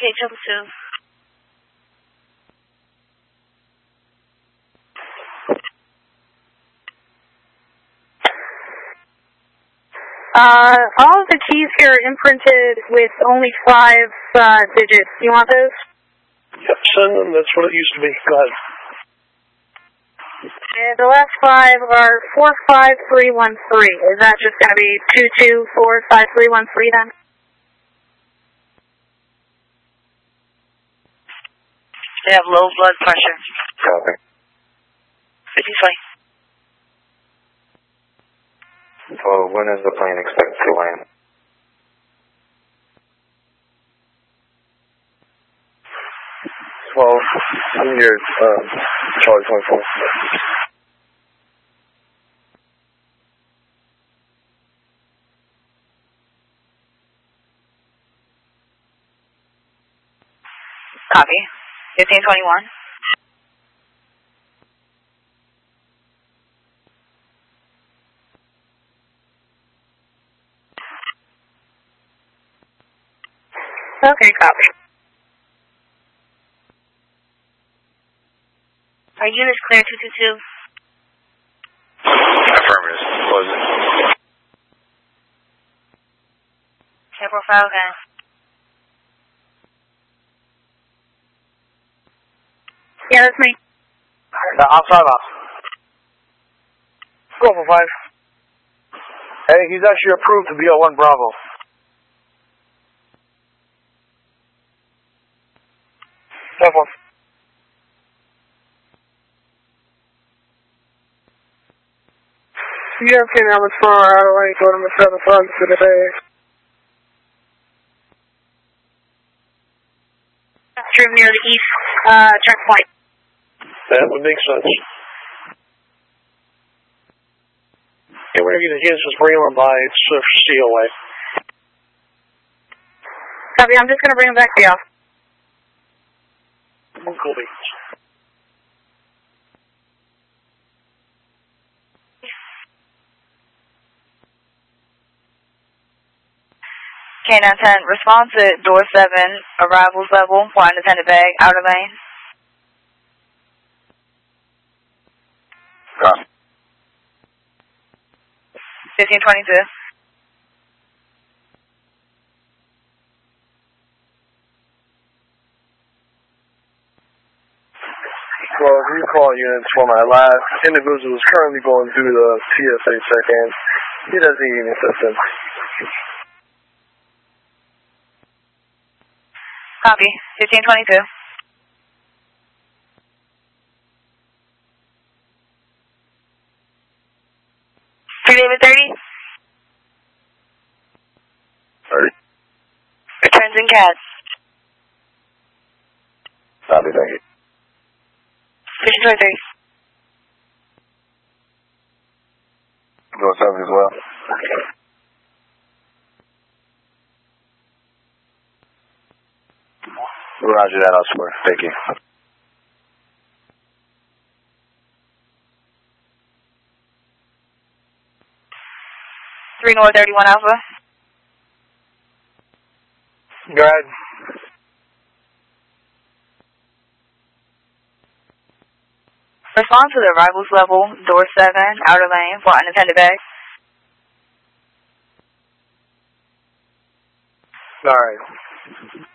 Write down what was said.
Okay, 222. All of the keys here are imprinted with only 5 digits. You want those? Yep, send them. That's what it used to be. Go ahead. And the last 5 are 45313. Is that just going to be 2245313 then? They have low blood pressure. Copy. 53. So when is the plane expected to land? Well, I'm here, Charlie 24. Copy. 1521. Okay, copy. Are units clear, 222? Affirmative. Close it. Okay, profile again. Yeah, that's me. Outside off. Go for 5. Hey, he's actually approved to be at 1 Bravo. Have one. UFK number 4, Adelaide, go to Mr. 7 for the day. Room near the east checkpoint. That would make sense. Yeah, we're going to get against just bring them by COA. Copy, I'm just going to bring them back to you. Cool beans. K910, response at door 7, arrivals level, for unattended bag, outer lane. Copy. 1522. Well, recall units for my last individual who's currently going through the TSA check-in. He doesn't need any assistance. Copy. 1522. David 30. 30. Returns in CAD. Copy, thank you. 1523. Door 7 as well. Roger that, I'll swear. Thank you. Three North 31 Alpha. Go ahead. Respond to the arrivals level, door 7, outer lane, for unattended bag. All right.